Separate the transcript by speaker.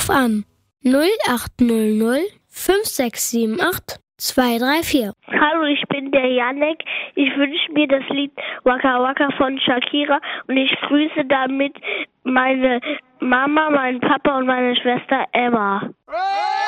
Speaker 1: an 0800 5678 234.
Speaker 2: Hallo, ich bin der Janek. Ich wünsche mir das Lied Waka Waka von Shakira und ich grüße damit meine Mama, meinen Papa und meine Schwester Emma.